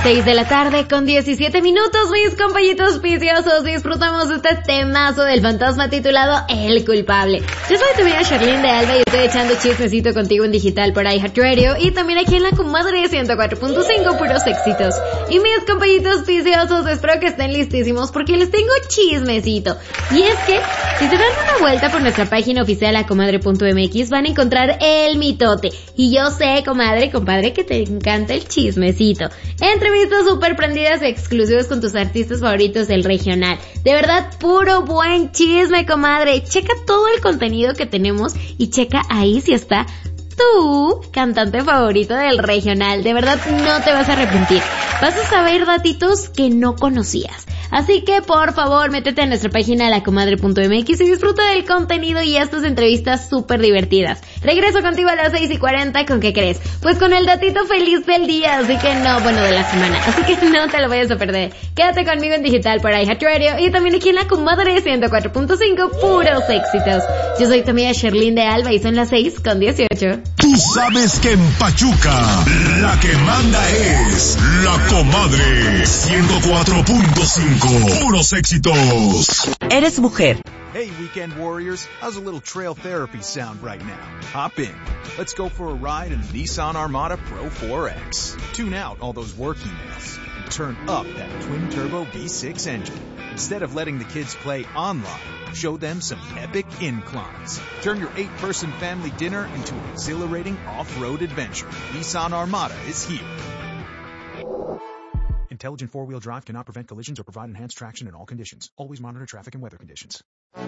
6 de la tarde con 17 minutos, mis compañitos viciosos. Disfrutamos de este temazo del fantasma titulado El Culpable. Yo soy tu amiga Charlene de Alba y estoy echando chismecito contigo en digital por iHeartRadio y también aquí en la comadre 104.5, puros éxitos. Y mis compañitos viciosos, espero que estén listísimos porque les tengo chismecito. Y es que, si se dan una vuelta por nuestra página oficial lacomadre.mx van a encontrar el mitote. Y yo sé, comadre, compadre, que te encanta el chismecito. Entrevistas súper prendidas y exclusivas con tus artistas favoritos del regional. De verdad, puro buen chisme, comadre. Checa todo el contenido que tenemos y checa ahí si está tu cantante favorito del regional. De verdad, no te vas a arrepentir. Vas a saber datitos que no conocías. Así que, por favor, métete a nuestra página lacomadre.mx y disfruta del contenido y estas entrevistas súper divertidas. Regreso contigo a las 6:40, ¿con qué crees? Pues con el datito feliz del día, así que no, bueno, de la semana. Así que no te lo vayas a perder. Quédate conmigo en digital por iHeartRadio y también aquí en la comadre 104.5, puros éxitos. Yo soy tu amiga Sherlyn de Alba y son las 6:18. Tú sabes que en Pachuca la que manda es la comadre 104.5, puros éxitos. Eres mujer. Hey, Weekend Warriors, how's a little trail therapy sound right now? Hop in. Let's go for a ride in the Nissan Armada Pro 4X. Tune out all those work emails and turn up that twin-turbo V6 engine. Instead of letting the kids play online, show them some epic inclines. Turn your 8-person family dinner into an exhilarating off-road adventure. Nissan Armada is here. Intelligent four-wheel drive cannot prevent collisions or provide enhanced traction in all conditions. Always monitor traffic and weather conditions.